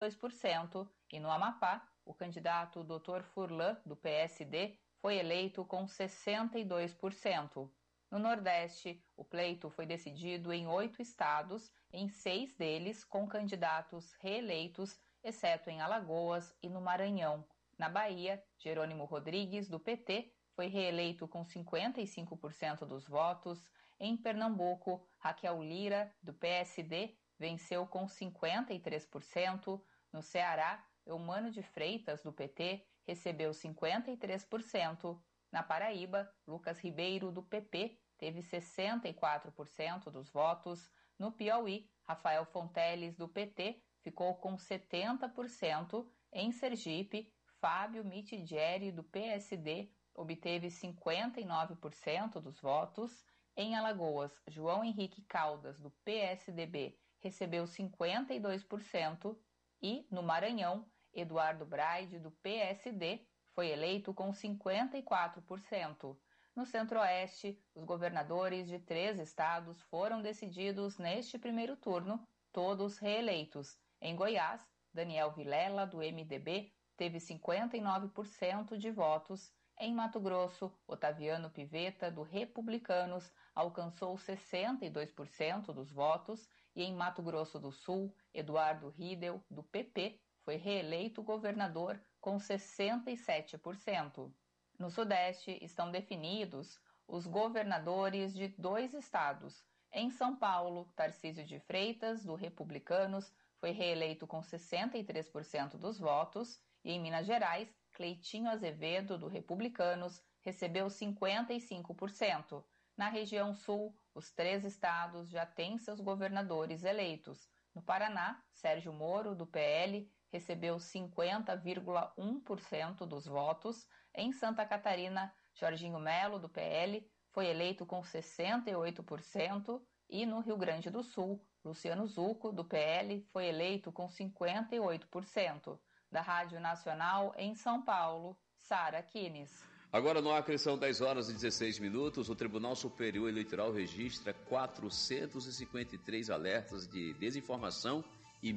62% e no Amapá, o candidato Dr. Furlan, do PSD, foi eleito com 62%. No Nordeste, o pleito foi decidido em 8 estados, em 6 deles com candidatos reeleitos, exceto em Alagoas e no Maranhão. Na Bahia, Jerônimo Rodrigues, do PT, foi reeleito com 55% dos votos. Em Pernambuco, Raquel Lira, do PSD, venceu com 53%. No Ceará, Eumano de Freitas, do PT, recebeu 53%. Na Paraíba, Lucas Ribeiro, do PP, teve 64% dos votos. No Piauí, Rafael Fonteles, do PT, ficou com 70%. Em Sergipe, Fábio Mitidieri, do PSD, obteve 59% dos votos. Em Alagoas, João Henrique Caldas, do PSDB, recebeu 52%. E, no Maranhão, Eduardo Braide, do PSD, foi eleito com 54%. No Centro-Oeste, os governadores de 3 estados foram decididos neste primeiro turno, todos reeleitos. Em Goiás, Daniel Vilela, do MDB, teve 59% de votos. Em Mato Grosso, Otaviano Pivetta, do Republicanos, alcançou 62% dos votos. E em Mato Grosso do Sul, Eduardo Riedel, do PP, foi reeleito governador com 67%. No Sudeste, estão definidos os governadores de 2 estados. Em São Paulo, Tarcísio de Freitas, do Republicanos, foi reeleito com 63% dos votos. E em Minas Gerais, Cleitinho Azevedo, do Republicanos, recebeu 55%. Na região sul, os 3 estados já têm seus governadores eleitos. No Paraná, Sérgio Moro, do PL, recebeu 50,1% dos votos. Em Santa Catarina, Jorginho Melo, do PL, foi eleito com 68%. E no Rio Grande do Sul, Luciano Zucco, do PL, foi eleito com 58%. Da Rádio Nacional, em São Paulo, Sara Kines. Agora no Acre são 10 horas e 16 minutos. O Tribunal Superior Eleitoral registra 453 alertas de desinformação e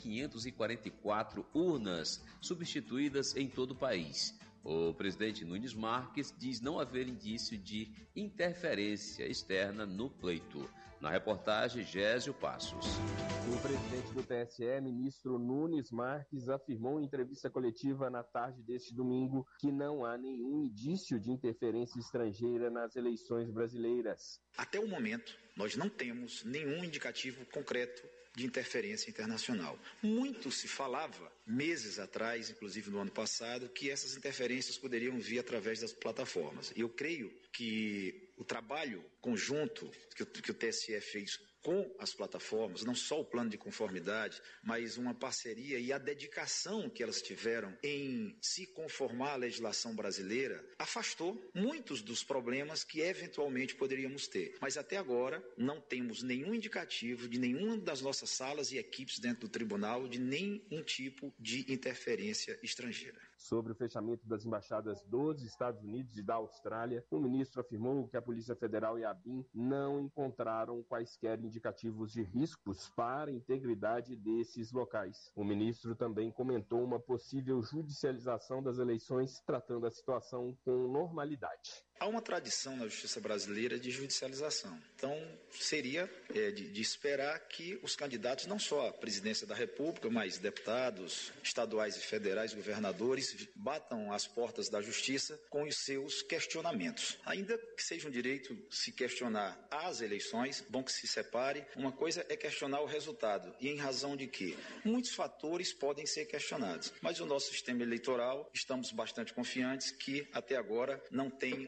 1.544 urnas substituídas em todo o país. O presidente Nunes Marques diz não haver indício de interferência externa no pleito. Na reportagem, Gésio Passos. O presidente do TSE, ministro Nunes Marques, afirmou em entrevista coletiva na tarde deste domingo que não há nenhum indício de interferência estrangeira nas eleições brasileiras. Até o momento, nós não temos nenhum indicativo concreto de interferência internacional. Muito se falava, meses atrás, inclusive no ano passado, que essas interferências poderiam vir através das plataformas. E eu creio que o trabalho conjunto que o TSE fez com as plataformas, não só o plano de conformidade, mas uma parceria e a dedicação que elas tiveram em se conformar à legislação brasileira, afastou muitos dos problemas que eventualmente poderíamos ter. Mas até agora não temos nenhum indicativo de nenhuma das nossas salas e equipes dentro do tribunal de nenhum tipo de interferência estrangeira. Sobre o fechamento das embaixadas dos Estados Unidos e da Austrália, o ministro afirmou que a Polícia Federal e a ABIN não encontraram quaisquer indicativos de riscos para a integridade desses locais. O ministro também comentou uma possível judicialização das eleições, tratando a situação com normalidade. Há uma tradição na justiça brasileira de judicialização. Então, seria de esperar que os candidatos, não só à presidência da República, mas deputados estaduais e federais, governadores, batam as portas da justiça com os seus questionamentos. Ainda que seja um direito se questionar as eleições, bom que se separe. Uma coisa é questionar o resultado. E em razão de que muitos fatores podem ser questionados. Mas o nosso sistema eleitoral, estamos bastante confiantes que até agora não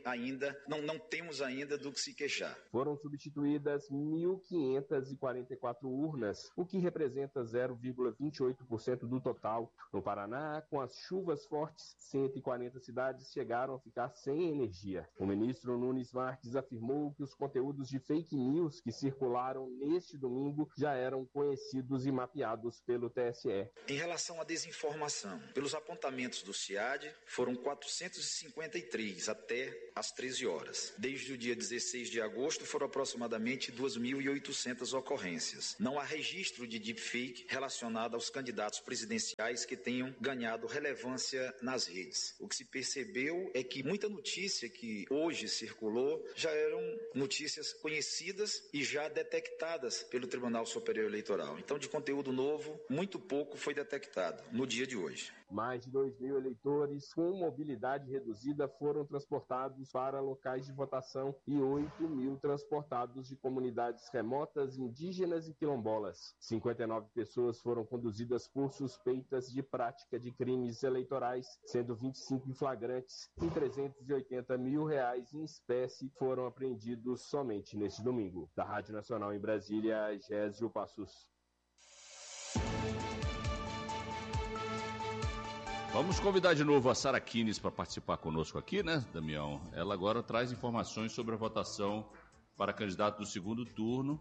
temos ainda do que se queixar. Foram substituídas 1.544 urnas, o que representa 0,28% do total. No Paraná, com as chuvas fortes, 140 cidades chegaram a ficar sem energia. O ministro Nunes Marques afirmou que os conteúdos de fake news que circularam neste domingo já eram conhecidos e mapeados pelo TSE. Em relação à desinformação, pelos apontamentos do CIAD, foram 453 até as às 13 horas. Desde o dia 16 de agosto foram aproximadamente 2.800 ocorrências. Não há registro de deepfake relacionado aos candidatos presidenciais que tenham ganhado relevância nas redes. O que se percebeu é que muita notícia que hoje circulou já eram notícias conhecidas e já detectadas pelo Tribunal Superior Eleitoral. Então, de conteúdo novo, muito pouco foi detectado no dia de hoje. Mais de 2.000 eleitores com mobilidade reduzida foram transportados para locais de votação e 8.000 transportados de comunidades remotas, indígenas e quilombolas. 59 pessoas foram conduzidas por suspeitas de prática de crimes eleitorais, sendo 25 em flagrantes e R$380 mil em espécie foram apreendidos somente neste domingo. Da Rádio Nacional em Brasília, Gésio Passos. Vamos convidar de novo a Sara Kines para participar conosco aqui, né, Damião? Ela agora traz informações sobre a votação para candidato do segundo turno,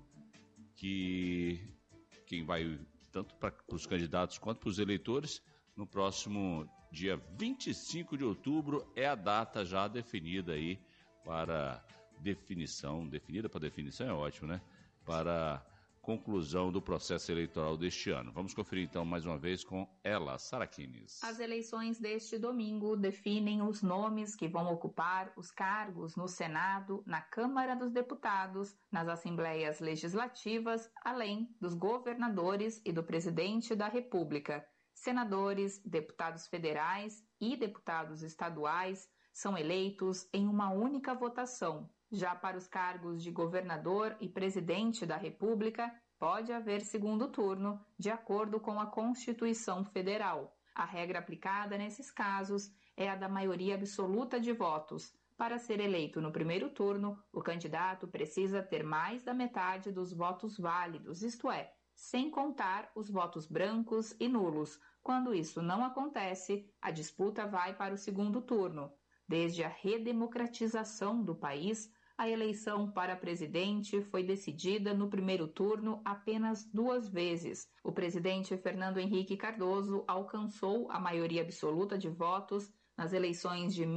que quem vai tanto para os candidatos quanto para os eleitores, no próximo dia 25 de outubro é a data já definida aí para definição, definida para definição é ótimo, né? Para conclusão do processo eleitoral deste ano. Vamos conferir então mais uma vez com ela, Sara Kines. As eleições deste domingo definem os nomes que vão ocupar os cargos no Senado, na Câmara dos Deputados, nas Assembleias Legislativas, além dos governadores e do presidente da República. Senadores, deputados federais e deputados estaduais são eleitos em uma única votação. Já para os cargos de governador e presidente da República, pode haver segundo turno, de acordo com a Constituição Federal. A regra aplicada nesses casos é a da maioria absoluta de votos. Para ser eleito no primeiro turno, o candidato precisa ter mais da metade dos votos válidos, isto é, sem contar os votos brancos e nulos. Quando isso não acontece, a disputa vai para o segundo turno. Desde a redemocratização do país, a eleição para presidente foi decidida no primeiro turno apenas 2 vezes. O presidente Fernando Henrique Cardoso alcançou a maioria absoluta de votos nas eleições de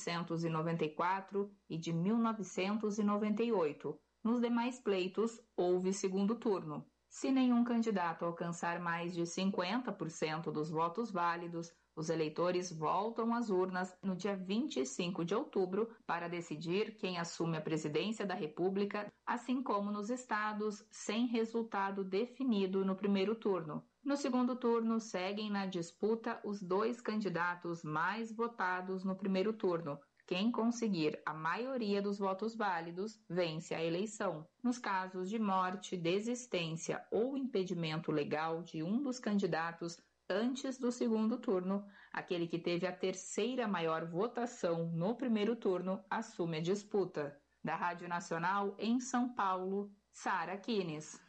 1994 e de 1998. Nos demais pleitos, houve segundo turno. Se nenhum candidato alcançar mais de 50% dos votos válidos, os eleitores voltam às urnas no dia 25 de outubro para decidir quem assume a presidência da República, assim como nos estados sem resultado definido no primeiro turno. No segundo turno, seguem na disputa os 2 candidatos mais votados no primeiro turno. Quem conseguir a maioria dos votos válidos vence a eleição. Nos casos de morte, desistência ou impedimento legal de um dos candidatos antes do segundo turno, aquele que teve a terceira maior votação no primeiro turno assume a disputa. Da Rádio Nacional em São Paulo, Sara Kines.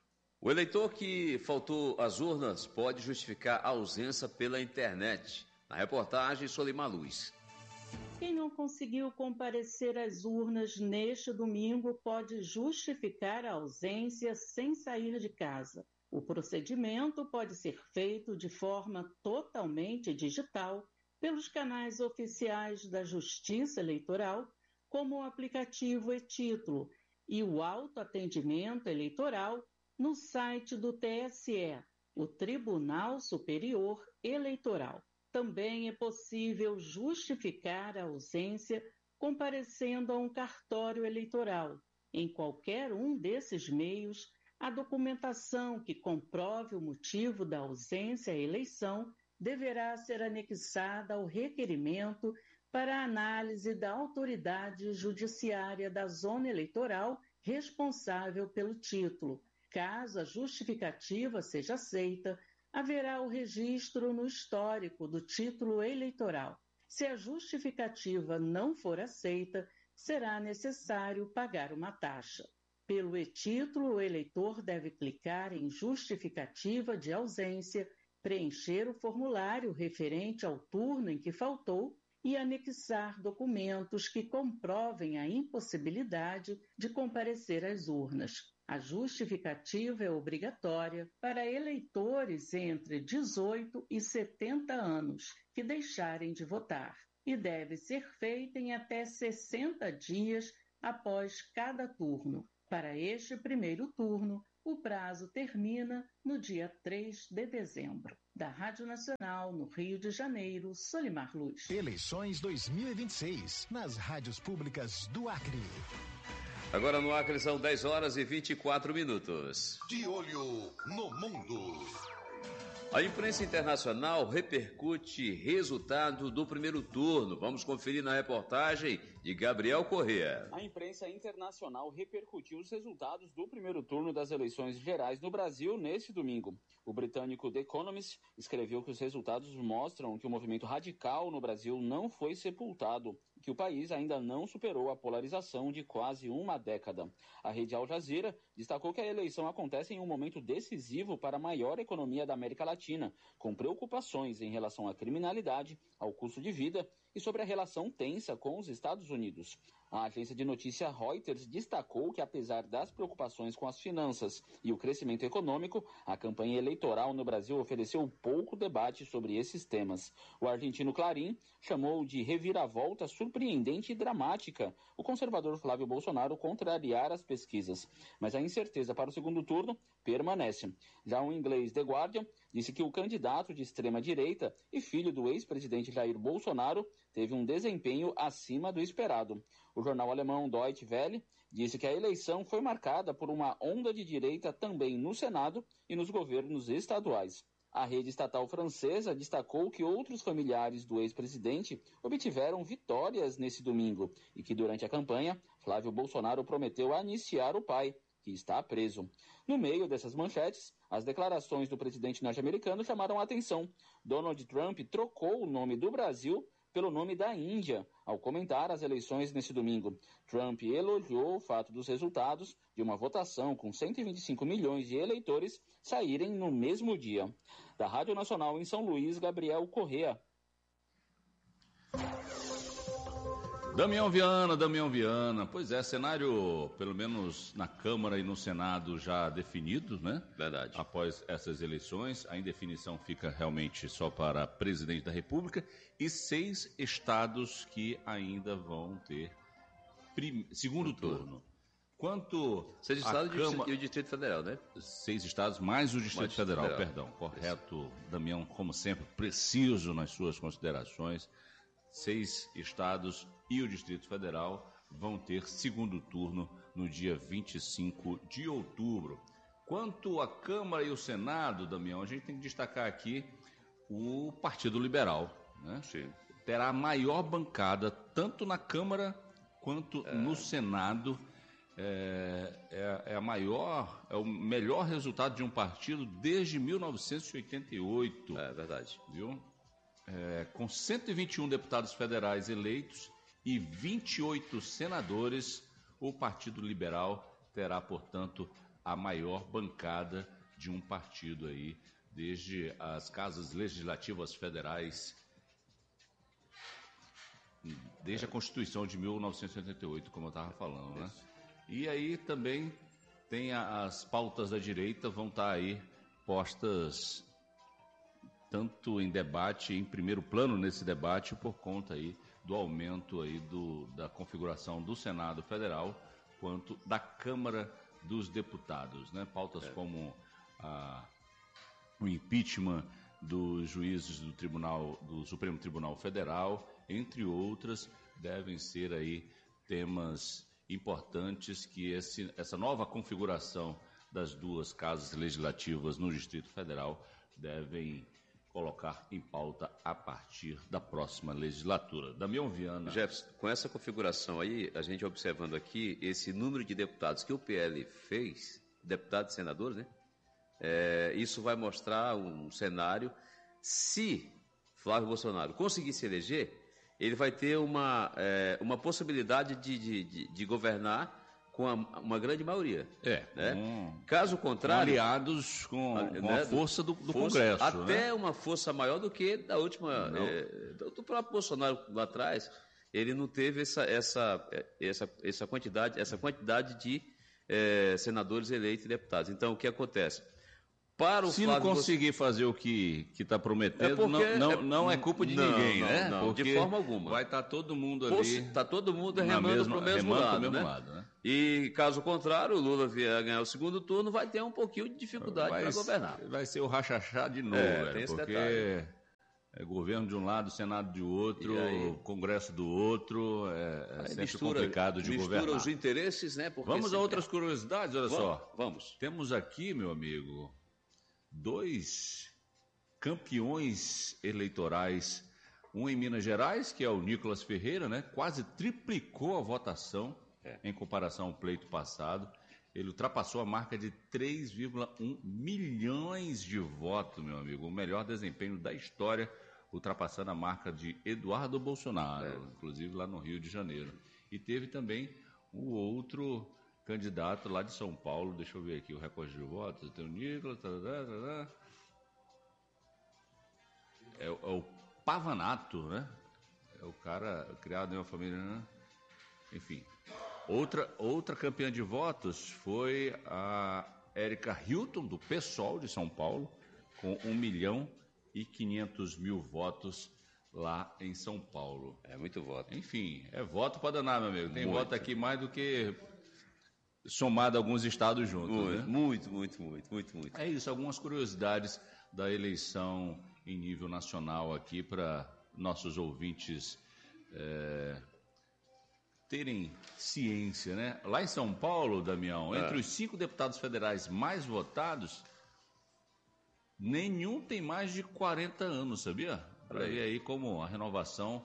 O eleitor que faltou às urnas pode justificar a ausência pela internet. Na reportagem, Solimar Luz. Quem não conseguiu comparecer às urnas neste domingo pode justificar a ausência sem sair de casa. O procedimento pode ser feito de forma totalmente digital pelos canais oficiais da Justiça Eleitoral, como o aplicativo e-Título e o autoatendimento eleitoral no site do TSE, o Tribunal Superior Eleitoral. Também é possível justificar a ausência comparecendo a um cartório eleitoral. Em qualquer um desses meios, a documentação que comprove o motivo da ausência à eleição deverá ser anexada ao requerimento para análise da autoridade judiciária da zona eleitoral responsável pelo título. Caso a justificativa seja aceita, haverá o registro no histórico do título eleitoral. Se a justificativa não for aceita, será necessário pagar uma taxa. Pelo e-Título, o eleitor deve clicar em Justificativa de ausência, preencher o formulário referente ao turno em que faltou e anexar documentos que comprovem a impossibilidade de comparecer às urnas. A justificativa é obrigatória para eleitores entre 18 e 70 anos que deixarem de votar. e deve ser feita em até 60 dias após cada turno. Para este primeiro turno, o prazo termina no dia 3 de dezembro. Da Rádio Nacional, no Rio de Janeiro, Solimar Luz. Eleições 2026, nas rádios públicas do Acre. Agora no Acre são 10 horas e 24 minutos. De olho no mundo. A imprensa internacional repercute resultado do primeiro turno. Vamos conferir na reportagem de Gabriel Corrêa. A imprensa internacional repercutiu os resultados do primeiro turno das eleições gerais no Brasil neste domingo. O britânico The Economist escreveu que os resultados mostram que o movimento radical no Brasil não foi sepultado, que o país ainda não superou a polarização de quase uma década. A rede Al Jazeera destacou que a eleição acontece em um momento decisivo para a maior economia da América Latina, com preocupações em relação à criminalidade, ao custo de vida e sobre a relação tensa com os Estados Unidos. A agência de notícia Reuters destacou que, apesar das preocupações com as finanças e o crescimento econômico, a campanha eleitoral no Brasil ofereceu pouco debate sobre esses temas. O argentino Clarín chamou de reviravolta surpreendente e dramática o conservador Flávio Bolsonaro contrariar as pesquisas. Mas a incerteza para o segundo turno permanece. Já o inglês The Guardian disse que o candidato de extrema-direita e filho do ex-presidente Jair Bolsonaro teve um desempenho acima do esperado. O jornal alemão Deutsche Welle disse que a eleição foi marcada por uma onda de direita também no Senado e nos governos estaduais. A rede estatal francesa destacou que outros familiares do ex-presidente obtiveram vitórias nesse domingo e que, durante a campanha, Flávio Bolsonaro prometeu anisciar o pai, que está preso. No meio dessas manchetes, as declarações do presidente norte-americano chamaram a atenção. Donald Trump trocou o nome do Brasil pelo nome da Índia, ao comentar as eleições nesse domingo. Trump elogiou o fato dos resultados de uma votação com 125 milhões de eleitores saírem no mesmo dia. Da Rádio Nacional em São Luís, Gabriel Corrêa. Damião Viana, pois é, cenário, pelo menos na Câmara e no Senado já definido, né? Verdade. Após essas eleições, a indefinição fica realmente só para presidente da República e 6 estados que ainda vão ter segundo turno. Quanto 6 estados e o Distrito Federal, né? 6 estados mais o Distrito Federal, perdão. Correto, Damião, como sempre, preciso nas suas considerações. 6 estados e o Distrito Federal vão ter segundo turno no dia 25 de outubro. Quanto à Câmara e o Senado, Damião, a gente tem que destacar aqui o Partido Liberal, né? Sim. Terá a maior bancada, tanto na Câmara quanto no Senado. É o melhor resultado de um partido desde 1988. É verdade. Viu? Com 121 deputados federais eleitos e 28 senadores, o Partido Liberal terá, portanto, a maior bancada de um partido aí, desde as casas legislativas federais, desde a Constituição de 1988, como eu estava falando, né? E aí também tem as pautas da direita, vão estar aí postas tanto em debate, em primeiro plano nesse debate, por conta aí do aumento aí da configuração do Senado Federal, quanto da Câmara dos Deputados, né? Pautas como o impeachment dos juízes do Supremo Tribunal Federal, entre outras, devem ser aí temas importantes que essa nova configuração das duas casas legislativas no Distrito Federal devem colocar em pauta a partir da próxima legislatura. Damião Viana. Jefferson, com essa configuração aí, a gente observando aqui esse número de deputados que o PL fez, deputados e senadores, né? Isso vai mostrar um cenário. Se Flávio Bolsonaro conseguir se eleger, ele vai ter uma possibilidade de governar com uma grande maioria. Caso contrário, aliados com a força do Congresso. Até uma força maior do que da última. Do próprio Bolsonaro lá atrás, ele não teve essa quantidade de senadores eleitos e deputados. Então, o que acontece? Para o Se Flávio, não conseguir fazer o que está prometendo, porque não é culpa de ninguém, né? Não, de forma alguma. Vai estar todo mundo ali. Está todo mundo remando para o mesmo lado, né? E caso contrário, o Lula vier ganhar o segundo turno, vai ter um pouquinho de dificuldade para governar. Vai ser o rachachá de novo, porque é governo de um lado, Senado de outro, Congresso do outro, é sempre complicado de governar. Mistura os interesses, né? Vamos a outras curiosidades, olha só. Vamos. Temos aqui, meu amigo, 2 campeões eleitorais, um em Minas Gerais, que é o Nicolas Ferreira, né? Quase triplicou a votação em comparação ao pleito passado. Ele ultrapassou a marca de 3,1 milhões de votos, meu amigo. O melhor desempenho da história, ultrapassando a marca de Eduardo Bolsonaro, inclusive lá no Rio de Janeiro. E teve também o outro candidato lá de São Paulo, deixa eu ver aqui o recorde de votos, tem o Nicolas, é o Pavanato, né? É o cara criado em uma família, né? Enfim. Outra campeã de votos foi a Érica Hilton, do PSOL de São Paulo, com 1.500.000 votos lá em São Paulo. É muito voto. Enfim, é voto para danar, meu amigo. Tem voto aqui mais do que somado a alguns estados juntos, né? Muito. É isso, algumas curiosidades da eleição em nível nacional aqui para nossos ouvintes terem ciência, né? Lá em São Paulo, Damião, entre os 5 deputados federais mais votados, nenhum tem mais de 40 anos, sabia? Para ver aí como a renovação,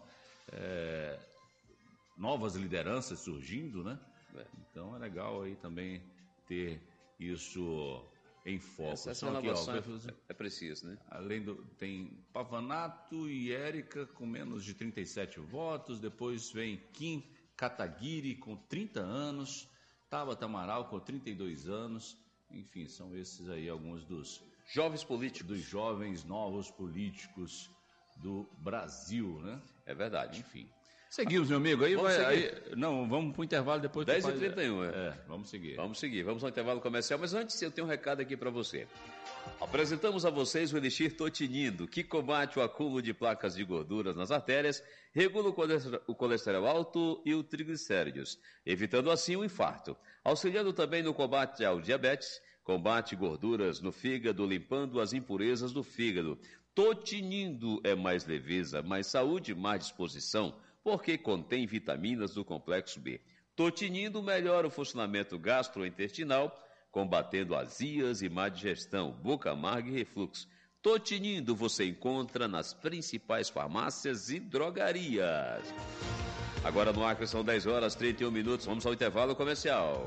novas lideranças surgindo, né? Então é legal aí também ter isso em foco. Essa renovação aqui, é preciso, né? Além tem Pavanato e Érica com menos de 37 votos, depois vem Kim Kataguiri com 30 anos, Tabata Amaral com 32 anos, enfim, são esses aí alguns dos jovens políticos, dos jovens novos políticos do Brasil, né? É verdade. Enfim. Seguimos, meu amigo. Vamos para o intervalo depois. 10h31, vamos seguir. Vamos ao intervalo comercial, mas antes eu tenho um recado aqui para você. Apresentamos a vocês o Elixir Totinindo, que combate o acúmulo de placas de gorduras nas artérias, regula o colesterol alto e o triglicéridos, evitando assim o infarto, auxiliando também no combate ao diabetes, combate gorduras no fígado, limpando as impurezas do fígado. Totinindo é mais leveza, mais saúde, mais disposição, porque contém vitaminas do complexo B. Totinindo melhora o funcionamento gastrointestinal, combatendo azias e má digestão, boca amarga e refluxo. Totinindo você encontra nas principais farmácias e drogarias. Agora no Acre são 10h31, vamos ao intervalo comercial.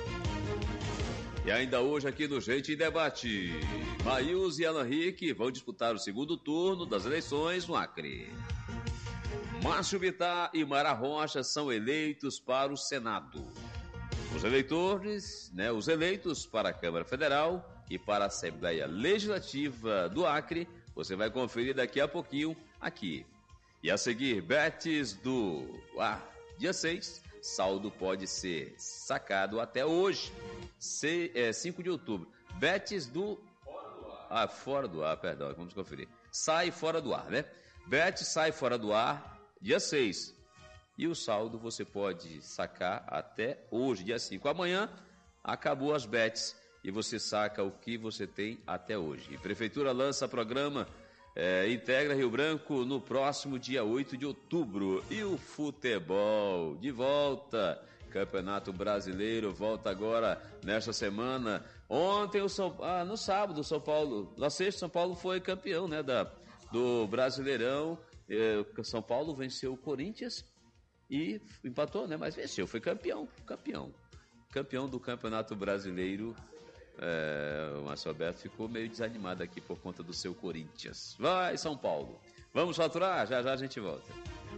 E ainda hoje aqui no Gente em Debate, Maílson e Alan Henrique vão disputar o segundo turno das eleições no Acre. Márcio Bittar e Mara Rocha são eleitos para o Senado. Os eleitos para a Câmara Federal e para a Assembleia Legislativa do Acre, você vai conferir daqui a pouquinho aqui. E a seguir, Betis do dia 6, saldo pode ser sacado até hoje, 5 de outubro. Betis do... fora do ar, perdão, vamos conferir. Sai fora do ar, né? Betis sai fora do ar, dia 6. E o saldo você pode sacar até hoje, dia 5. Amanhã, acabou as bets e você saca o que você tem até hoje. E a Prefeitura lança programa Integra Rio Branco no próximo dia 8 de outubro. E o futebol de volta. Campeonato Brasileiro volta agora nesta semana. Ontem, no sábado, São Paulo, na sexta, São Paulo foi campeão, né, do Brasileirão. São Paulo venceu o Corinthians e empatou, né? Mas venceu, foi campeão do Campeonato Brasileiro. O Márcio Alberto ficou meio desanimado aqui por conta do seu Corinthians. Vai, São Paulo. Vamos faturar? Já a gente volta.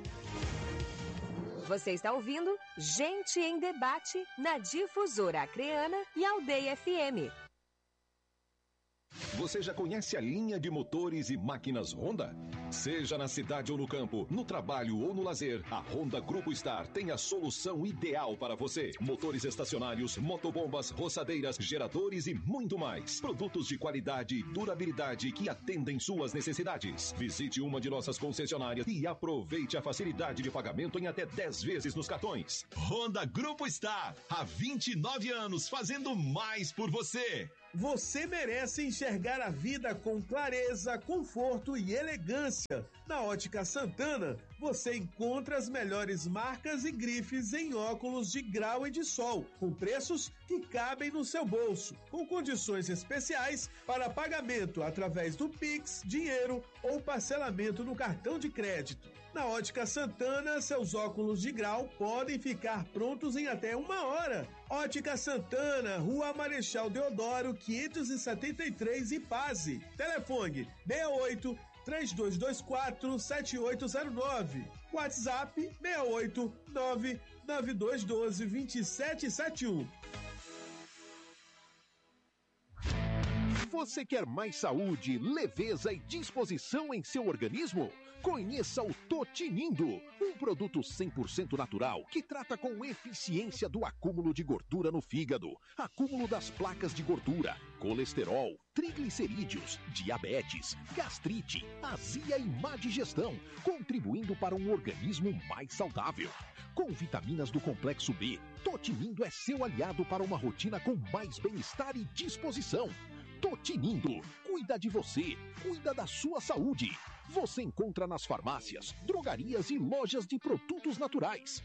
Você está ouvindo Gente em Debate na Difusora Acreana e Aldeia FM. Você já conhece a linha de motores e máquinas Honda? Seja na cidade ou no campo, no trabalho ou no lazer, a Honda Grupo Star tem a solução ideal para você. Motores estacionários, motobombas, roçadeiras, geradores e muito mais. Produtos de qualidade e durabilidade que atendem suas necessidades. Visite uma de nossas concessionárias e aproveite a facilidade de pagamento em até 10 vezes nos cartões. Honda Grupo Star, há 29 anos fazendo mais por você. Você merece enxergar a vida com clareza, conforto e elegância. Na Ótica Santana, você encontra as melhores marcas e grifes em óculos de grau e de sol, com preços que cabem no seu bolso, com condições especiais para pagamento através do Pix, dinheiro ou parcelamento no cartão de crédito. Na Ótica Santana, seus óculos de grau podem ficar prontos em até 1 hora. Ótica Santana, Rua Marechal Deodoro, 573, Ipase. Telefone 68-3224-7809. WhatsApp 689-9212-2771. Você quer mais saúde, leveza e disposição em seu organismo? Conheça o Totinindo, um produto 100% natural que trata com eficiência do acúmulo de gordura no fígado, acúmulo das placas de gordura, colesterol, triglicerídeos, diabetes, gastrite, azia e má digestão, contribuindo para um organismo mais saudável. Com vitaminas do complexo B, Totinindo é seu aliado para uma rotina com mais bem-estar e disposição. Totinindo, cuida de você, cuida da sua saúde. Você encontra nas farmácias, drogarias e lojas de produtos naturais.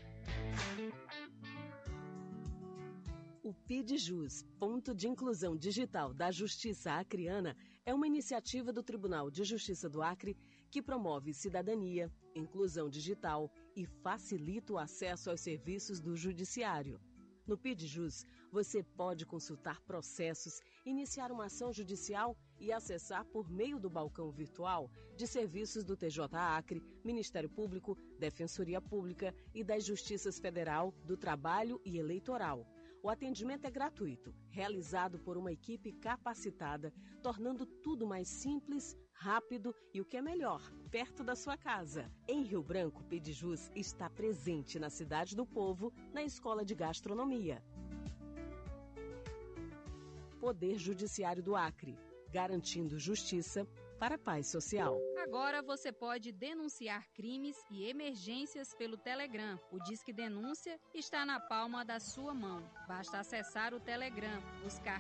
O PIDJUS, Ponto de Inclusão Digital da Justiça Acreana, é uma iniciativa do Tribunal de Justiça do Acre que promove cidadania, inclusão digital e facilita o acesso aos serviços do Judiciário. No PIDJUS, você pode consultar processos, iniciar uma ação judicial e acessar por meio do balcão virtual de serviços do TJ Acre, Ministério Público, Defensoria Pública e das Justiças Federal, do Trabalho e Eleitoral. O atendimento é gratuito, realizado por uma equipe capacitada, tornando tudo mais simples, rápido e, o que é melhor, perto da sua casa. Em Rio Branco, o PIDJUS está presente na Cidade do Povo, na Escola de Gastronomia. Poder Judiciário do Acre, garantindo justiça para a paz social. Agora você pode denunciar crimes e emergências pelo Telegram. O Disque Denúncia está na palma da sua mão. Basta acessar o Telegram, buscar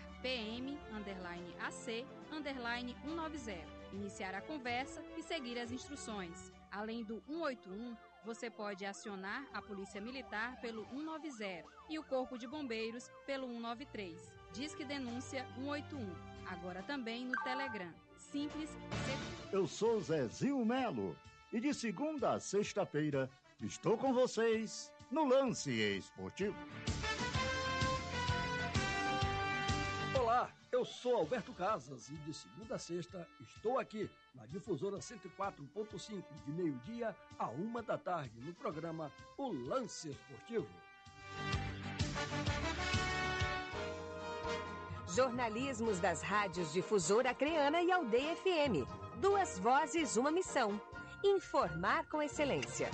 PM_AC_190, iniciar a conversa e seguir as instruções. Além do 181, você pode acionar a Polícia Militar pelo 190 e o Corpo de Bombeiros pelo 193. Disque Denúncia 181, agora também no Telegram. Simples e seguro. Eu sou Zezinho Melo e de segunda a sexta-feira estou com vocês no Lance Esportivo. Olá, eu sou Alberto Casas e de segunda a sexta estou aqui na Difusora 104.5 de meio-dia a 1h no programa O Lance Esportivo. Jornalismos das rádios Difusora Acreana e Aldeia FM. 2 vozes, uma missão. Informar com excelência.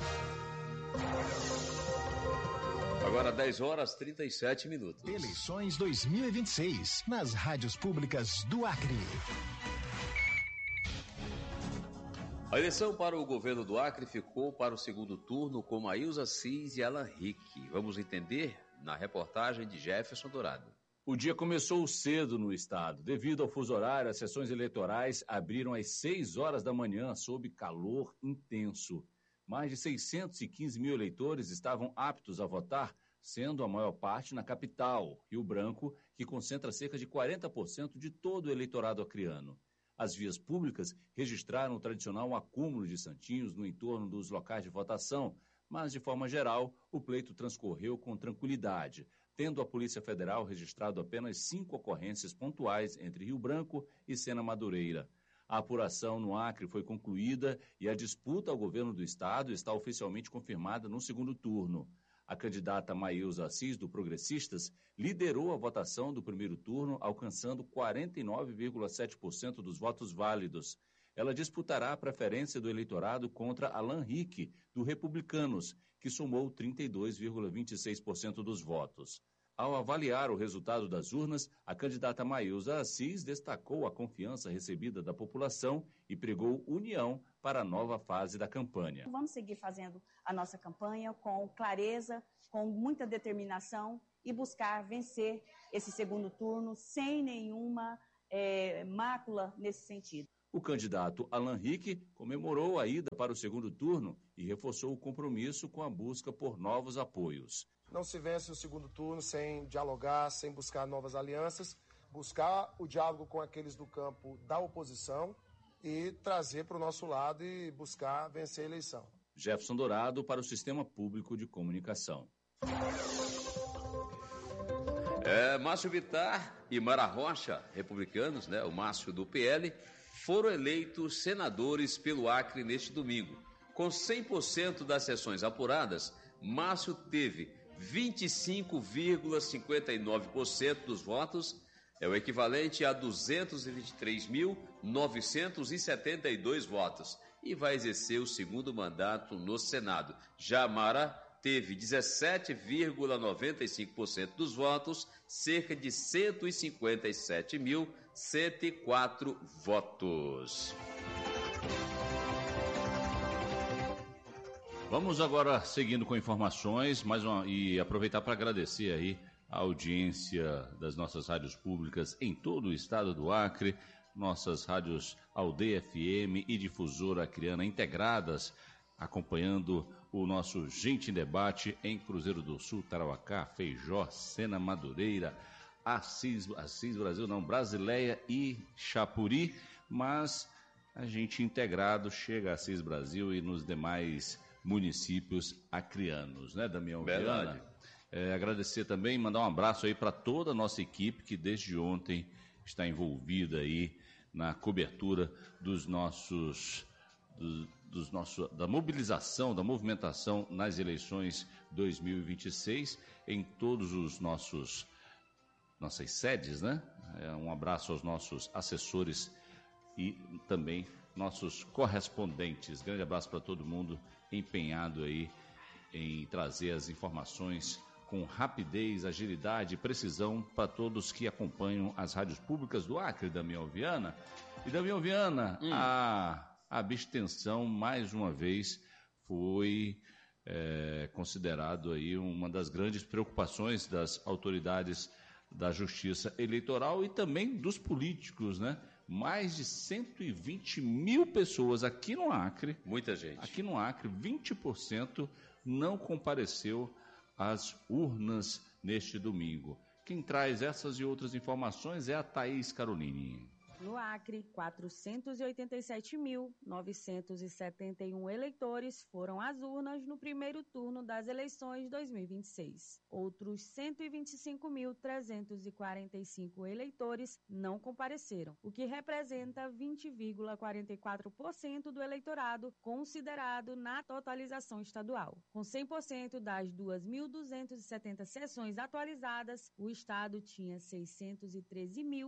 Agora 10h37. Eleições 2026 nas rádios públicas do Acre. A eleição para o governo do Acre ficou para o segundo turno com Maílza Assis e Alan Rick. Vamos entender na reportagem de Jefferson Dourado. O dia começou cedo no estado. Devido ao fuso horário, as sessões eleitorais abriram às 6 horas da manhã, sob calor intenso. Mais de 615 mil eleitores estavam aptos a votar, sendo a maior parte na capital, Rio Branco, que concentra cerca de 40% de todo o eleitorado acreano. As vias públicas registraram o tradicional acúmulo de santinhos no entorno dos locais de votação, mas, de forma geral, o pleito transcorreu com tranquilidade, tendo a Polícia Federal registrado apenas 5 ocorrências pontuais entre Rio Branco e Sena Madureira. A apuração no Acre foi concluída e a disputa ao governo do estado está oficialmente confirmada no segundo turno. A candidata Maílza Assis, do Progressistas, liderou a votação do primeiro turno, alcançando 49,7% dos votos válidos. Ela disputará a preferência do eleitorado contra Alan Rick, do Republicanos, que somou 32,26% dos votos. Ao avaliar o resultado das urnas, a candidata Maílza Assis destacou a confiança recebida da população e pregou união para a nova fase da campanha. Vamos seguir fazendo a nossa campanha com clareza, com muita determinação e buscar vencer esse segundo turno sem nenhuma mácula nesse sentido. O candidato Alan Rick comemorou a ida para o segundo turno e reforçou o compromisso com a busca por novos apoios. Não se vence o segundo turno sem dialogar, sem buscar novas alianças, buscar o diálogo com aqueles do campo da oposição e trazer para o nosso lado e buscar vencer a eleição. Jefferson Dourado para o Sistema Público de Comunicação. Márcio Vittar e Mara Rocha, republicanos, o Márcio do PL, foram eleitos senadores pelo Acre neste domingo. Com 100% das sessões apuradas, Márcio teve 25,59% dos votos, o equivalente a 223.972 votos, e vai exercer o segundo mandato no Senado. Já Mara teve 17,95% dos votos, cerca de 157.104 votos. Vamos agora seguindo com informações, e aproveitar para agradecer aí a audiência das nossas rádios públicas em todo o estado do Acre, nossas rádios Aldeia FM e Difusora Acreana integradas, acompanhando o nosso Gente em Debate em Cruzeiro do Sul, Tarauacá, Feijó, Sena, Madureira, Assis Brasil não, Brasileia e Chapuri, mas a gente integrado chega a Assis Brasil e nos demais municípios acreanos, né, Damião Viana? Agradecer também, mandar um abraço aí para toda a nossa equipe que desde ontem está envolvida aí na cobertura da mobilização, da movimentação nas eleições 2026 em todos os nossas sedes, né? Um abraço aos nossos assessores e também nossos correspondentes. Grande abraço para todo mundo empenhado aí em trazer as informações com rapidez, agilidade e precisão para todos que acompanham as rádios públicas do Acre, Damião Viana. E Damião Viana, a abstenção, mais uma vez, foi considerado aí uma das grandes preocupações das autoridades da Justiça Eleitoral e também dos políticos, né? Mais de 120 mil pessoas aqui no Acre. Muita gente. Aqui no Acre, 20% não compareceu às urnas neste domingo. Quem traz essas e outras informações é a Thaís Caroline. No Acre, 487.971 eleitores foram às urnas no primeiro turno das eleições 2026. Outros 125.345 eleitores não compareceram, o que representa 20,44% do eleitorado considerado na totalização estadual. Com 100% das 2.270 sessões atualizadas, o estado tinha 613.000